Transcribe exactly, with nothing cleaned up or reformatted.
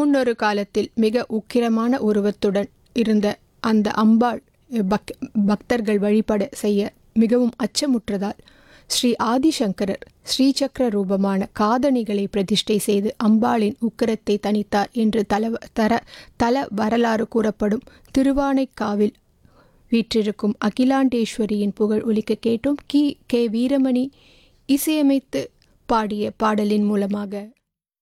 முன்னொரு காலத்தில் மிக உக்கிரமான உருவத்துடன் இருந்த அந்த அம்பாள் பக் பக்தர்கள் வழிபட செய்ய மிகவும் அச்சமுற்றதால் ஸ்ரீ ஆதிசங்கரர் ஸ்ரீசக்கர ரூபமான காதணிகளை பிரதிஷ்டை செய்து அம்பாளின் உக்கிரத்தை தணித்தார் என்று தல தர தல வரலாறு கூறப்படும் திருவானைக்காவில் வீற்றிருக்கும் அகிலாண்டேஸ்வரியின் புகழ் ஒலிக்க கேட்டோம். கி கே வீரமணி இசையமைத்து பாடிய பாடலின் மூலமாக.